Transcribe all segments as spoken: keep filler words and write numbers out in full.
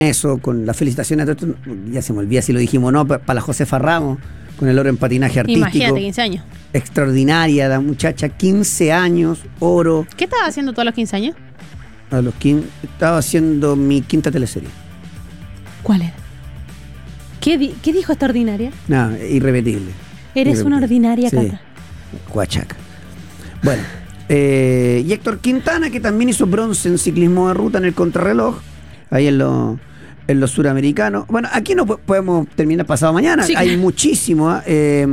eso, con las felicitaciones a todos, ya se me olvida si lo dijimos o no, para pa la Josefa Ramos, con el oro en patinaje artístico. Imagínate, quince años. Extraordinaria la muchacha, quince años, oro. ¿Qué estaba haciendo todos los quince años? A los quince, estaba haciendo mi quinta teleserie. ¿Cuál era? ¿Qué, di ¿Qué dijo extraordinaria? No, irrepetible. Eres irrepetible. Una ordinaria, sí. Cata. Huachaca. Bueno, eh, y Héctor Quintana, que también hizo bronce en ciclismo de ruta en el contrarreloj, ahí en los en los suramericanos. Bueno, aquí no podemos terminar pasado mañana, sí, hay claro. muchísimo. Eh,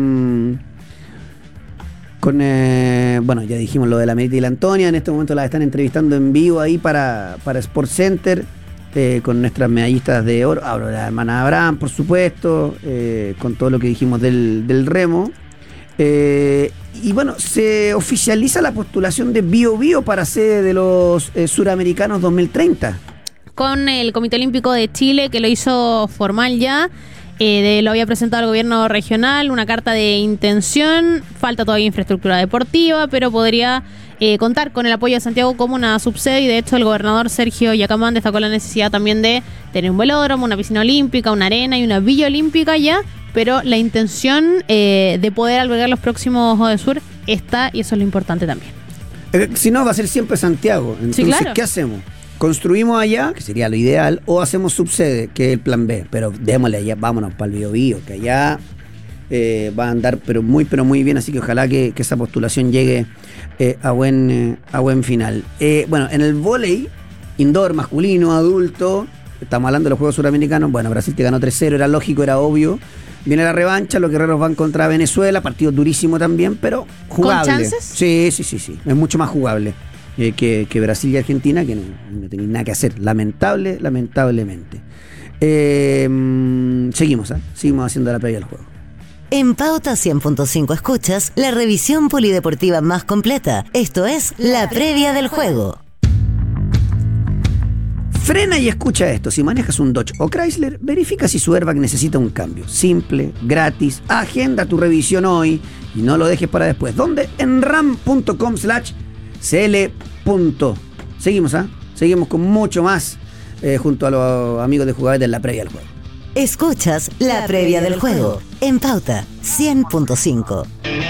con eh, bueno, ya dijimos lo de la Merita y la Antonia, en este momento las están entrevistando en vivo ahí para, para Sport Center, eh, con nuestras medallistas de oro, ahora la hermana Abraham, por supuesto, eh, con todo lo que dijimos del, del remo. Eh, y bueno, se oficializa la postulación de Bio Bio para sede de los eh, Suramericanos dos mil treinta. Con el Comité Olímpico de Chile, que lo hizo formal ya, eh, de, lo había presentado al gobierno regional, una carta de intención, falta todavía infraestructura deportiva, pero podría eh, contar con el apoyo de Santiago como una subsede, y de hecho el gobernador Sergio Yacamán destacó la necesidad también de tener un velódromo, una piscina olímpica, una arena y una villa olímpica ya, pero la intención eh, de poder albergar los próximos Juegos Sur está, y eso es lo importante también. Eh, si no, va a ser siempre Santiago. Entonces, sí, claro. ¿Qué hacemos? ¿Construimos allá, que sería lo ideal, o hacemos subsede, que es el plan B? Pero démosle allá, vámonos para el Bio Bio, que allá eh, va a andar pero muy, pero muy bien, así que ojalá que, que esa postulación llegue eh, a, buen, eh, a buen final. Eh, bueno, en el vóley, indoor, masculino, adulto, estamos hablando de los Juegos Suramericanos, bueno, Brasil te ganó tres cero, era lógico, era obvio. Viene la revancha, los guerreros van contra Venezuela, partido durísimo también, pero jugable. ¿Con chances? Sí, sí, sí, sí, es mucho más jugable. Eh, que, que Brasil y Argentina, que no, no tenéis nada que hacer, lamentable, lamentablemente. Eh, seguimos, ¿eh? Seguimos haciendo la previa del juego. En Pauta cien punto cinco escuchas la revisión polideportiva más completa. Esto es la previa del juego. Frena y escucha esto. Si manejas un Dodge o Chrysler, verifica si su airbag necesita un cambio. Simple, gratis, agenda tu revisión hoy y no lo dejes para después. ¿Dónde? En ram.com slash cl. Seguimos, ¿ah? ¿eh? Seguimos con mucho más eh, junto a los amigos de Jugadores en la previa del juego. Escuchas la previa del juego en Pauta cien punto cinco.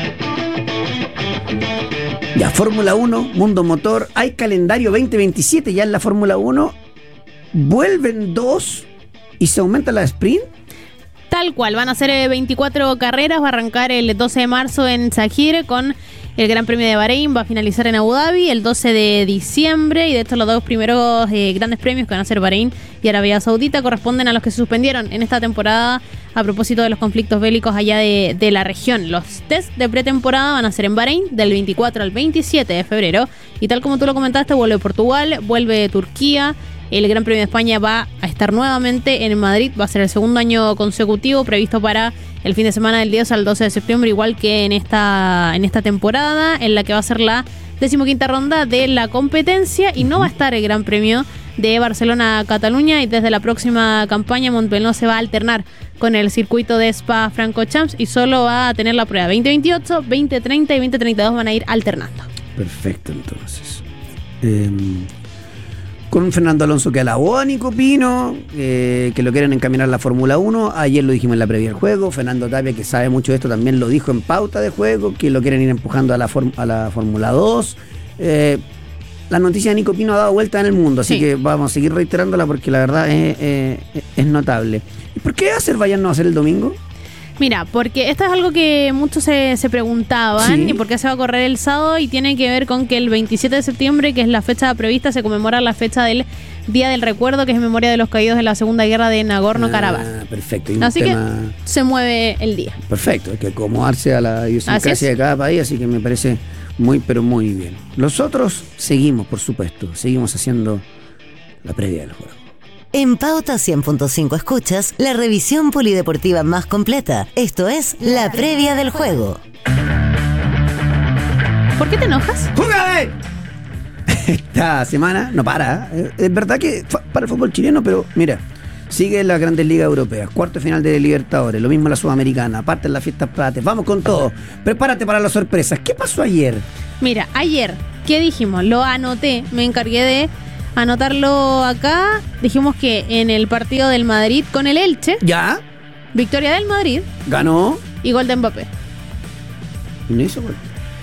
Ya, Fórmula uno, Mundo Motor, hay calendario veinte veintisiete ya en la Fórmula uno. ¿Vuelven dos y se aumenta la sprint? Tal cual, van a ser veinticuatro carreras, va a arrancar el doce de marzo en Sakhir con el Gran Premio de Bahrein, va a finalizar en Abu Dhabi el doce de diciembre, y de estos los dos primeros eh, grandes premios, que van a ser Bahrein y Arabia Saudita, corresponden a los que se suspendieron en esta temporada a propósito de los conflictos bélicos allá de, de la región. Los test de pretemporada van a ser en Bahrein del veinticuatro al veintisiete de febrero, y tal como tú lo comentaste, vuelve Portugal, vuelve Turquía. El Gran Premio de España va a estar nuevamente en Madrid, va a ser el segundo año consecutivo, previsto para el fin de semana del diez al doce de septiembre, igual que en esta, en esta temporada, en la que va a ser la decimoquinta ronda de la competencia, y no va a estar el Gran Premio de Barcelona-Cataluña, y desde la próxima campaña Montmeló se va a alternar con el circuito de Spa-Francorchamps, y solo va a tener la prueba veinte veintiocho, veinte treinta y veinte treinta y dos, van a ir alternando. Perfecto, entonces. Eh... Con Fernando Alonso, que alabó a Nico Pino, eh, que lo quieren encaminar a la Fórmula uno. Ayer lo dijimos en la previa del juego. Fernando Tapia, que sabe mucho de esto, también lo dijo en Pauta de Juego, que lo quieren ir empujando a la, a la Fórmula dos. Eh, la noticia de Nico Pino ha dado vuelta en el mundo, así sí. que vamos a seguir reiterándola porque la verdad es, es, es notable. ¿Y por qué Azerbaiyán no va a ser el domingo? Mira, porque esto es algo que muchos se, se preguntaban, sí. y por qué se va a correr el sábado, y tiene que ver con que el veintisiete de septiembre, que es la fecha prevista, se conmemora la fecha del Día del Recuerdo, que es en memoria de los caídos de la Segunda Guerra de Nagorno-Karabaj. Ah, perfecto. Así tema... que se mueve el día. Perfecto, hay que acomodarse a la idiosincrasia de cada país, así que me parece muy, pero muy bien. Los otros seguimos, por supuesto, seguimos haciendo la previa del juego. En Pauta cien punto cinco escuchas la revisión polideportiva más completa. Esto es la previa del juego. ¿Por qué te enojas? ¡Júgale! Esta semana no para. ¿eh? Es verdad que para el fútbol chileno, pero mira, sigue las grandes ligas europeas, cuarto final de Libertadores, lo mismo la Sudamericana, aparte en las fiestas patrias. Vamos con todo. Prepárate para las sorpresas. ¿Qué pasó ayer? Mira, ayer, ¿qué dijimos? Lo anoté, me encargué de anotarlo acá. Dijimos que en el partido del Madrid con el Elche. Ya. Victoria del Madrid. Ganó. Y gol de Mbappé. No hizo gol.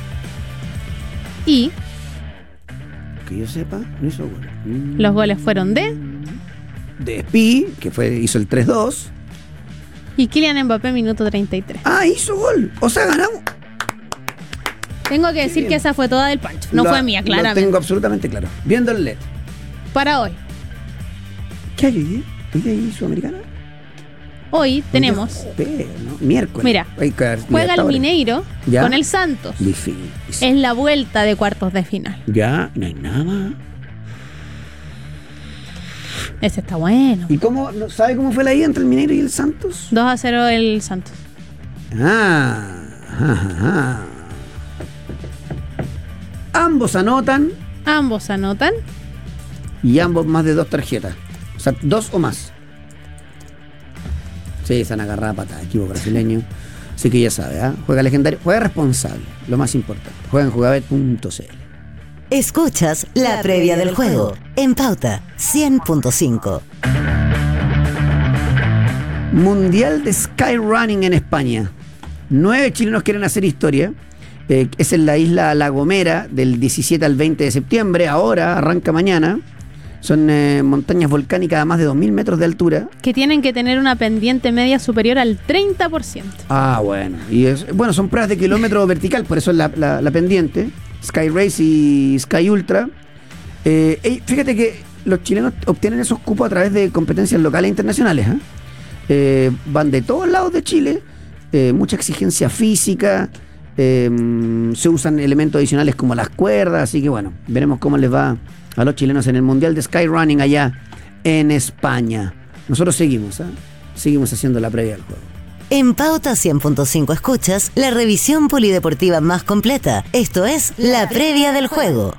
Y... que yo sepa, no hizo gol. Los goles fueron de... de Spi, que fue, hizo el tres dos. Y Kylian Mbappé, minuto treinta y tres. Ah, hizo gol. O sea, ganamos. Tengo que decir que esa fue toda del Pancho. No la, fue mía, claramente. Lo tengo absolutamente claro. Viendo el L E D. Para hoy. ¿Qué hay hoy? ¿Hoy hay Sudamericana? Hoy tenemos... Joder, ¿no? Miércoles. Mira, juega el Mineiro ¿ya? Con el Santos. Difícil. Es la vuelta de cuartos de final. Ya, no hay nada. Ese está bueno. ¿Y cómo, sabe cómo fue la ida entre el Mineiro y el Santos? dos a cero el Santos. Ah, ajá, ajá. Ambos anotan. Ambos anotan. Y ambos más de dos tarjetas. O sea, dos o más. Sí, se han agarrado a patada, equipo brasileño. Así que ya sabe, ¿eh? Juega legendario, juega responsable, lo más importante. Juega en jugabet punto c l. Escuchas la previa del juego en Pauta cien punto cinco. Mundial de Skyrunning en España. Nueve chilenos quieren hacer historia. Eh, es en la isla La Gomera del diecisiete al veinte de septiembre. Ahora arranca mañana. Son eh, montañas volcánicas a más de dos mil metros de altura. Que tienen que tener una pendiente media superior al treinta por ciento. Ah, bueno. Y es, bueno, son pruebas de kilómetro vertical, por eso es la, la, la pendiente. Sky Race y Sky Ultra. Eh, eh, fíjate que los chilenos obtienen esos cupos a través de competencias locales e internacionales. ¿eh? Eh, van de todos lados de Chile. Eh, mucha exigencia física. Eh, se usan elementos adicionales como las cuerdas. Así que bueno, veremos cómo les va a los chilenos en el Mundial de Skyrunning allá en España. Nosotros seguimos, ¿eh? Seguimos haciendo la previa del juego. En Pauta cien punto cinco escuchas la revisión polideportiva más completa. Esto es la previa del juego.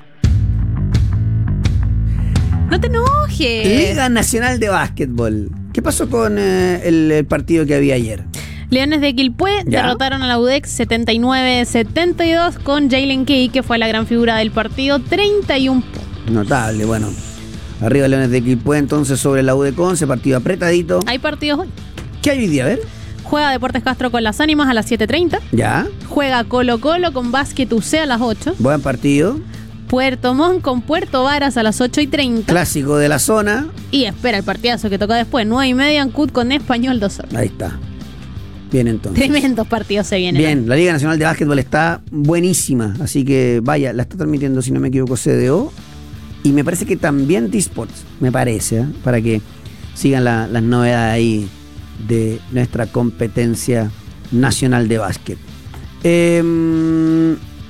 No te enojes. Liga Nacional de Básquetbol. ¿Qué pasó con eh, el, el partido que había ayer? Leones de Quilpué ¿Ya? derrotaron a la U D E C setenta y nueve a setenta y dos con Jalen Key, que fue la gran figura del partido, treinta y uno puntos. Notable, bueno. Arriba Leones de Quilpué entonces sobre la U D E C once, partido apretadito. Hay partidos hoy. ¿Qué hay hoy día? A ver. Juega Deportes Castro con Las Ánimas a las siete treinta. Ya. Juega Colo Colo con Básquet U C a las ocho. Buen partido. Puerto Montt con Puerto Varas a las ocho y treinta. Clásico de la zona. Y espera el partidazo que toca después, nueve y media en Cut con Español dos horas. Ahí está. Bien entonces. Tremendos partidos se vienen. Bien, la Liga Nacional de Básquetbol está buenísima. Así que vaya, la está transmitiendo, si no me equivoco, C D O. Y me parece que también T-Sports, me parece, ¿eh? Para que sigan la, las novedades ahí de nuestra competencia nacional de básquet. Eh,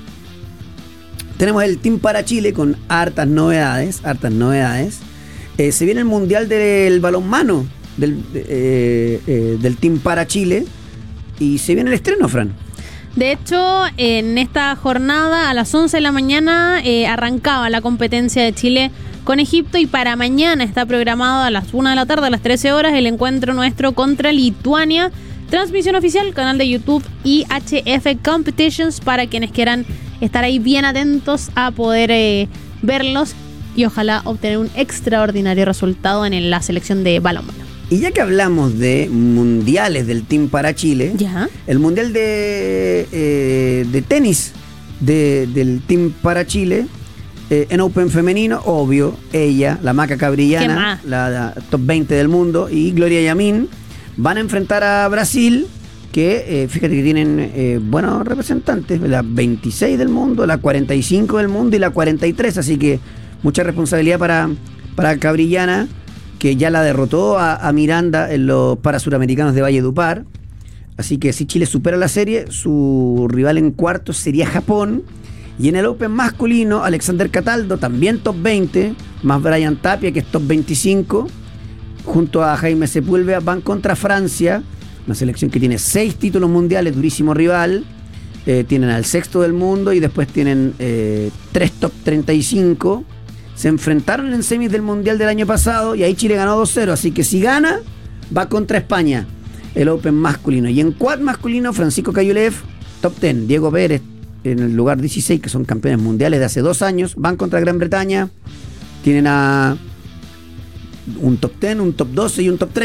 tenemos el Team para Chile con hartas novedades, hartas novedades. Eh, se viene el Mundial del Balonmano del, eh, eh, del Team para Chile y se viene el estreno, Fran. De hecho, en esta jornada a las once de la mañana eh, arrancaba la competencia de Chile con Egipto y para mañana está programado a las una de la tarde, a las trece horas, el encuentro nuestro contra Lituania. Transmisión oficial, canal de YouTube y H F Competitions para quienes quieran estar ahí bien atentos a poder eh, verlos y ojalá obtener un extraordinario resultado en la selección de balonmano. Y ya que hablamos de mundiales del Team para Chile, ¿Ya? el mundial de, eh, de tenis de, del Team para Chile, eh, en Open femenino, obvio, ella, la Maca Cabrillana, la, la top veinte del mundo, y Gloria Yamín, van a enfrentar a Brasil, que eh, fíjate que tienen eh, buenos representantes, la veintiséis del mundo, la cuarenta y cinco del mundo y la cuarenta y tres, así que mucha responsabilidad para, para Cabrillana, que ya la derrotó a, a Miranda en los Parasuramericanos de Valledupar. Así que si Chile supera la serie, su rival en cuartos sería Japón. Y en el Open masculino, Alexander Cataldo, también top veinte, más Brian Tapia, que es top veinticinco, junto a Jaime Sepúlveda, van contra Francia, una selección que tiene seis títulos mundiales, durísimo rival. Eh, tienen al sexto del mundo y después tienen eh, tres top treinta y cinco. Se enfrentaron en semis del Mundial del año pasado y ahí Chile ganó dos cero, así que si gana, va contra España, el Open masculino. Y en quad masculino, Francisco Cayulev, top diez, Diego Pérez en el lugar dieciséis, que son campeones mundiales de hace dos años, van contra Gran Bretaña, tienen a un top diez, un top doce y un top treinta.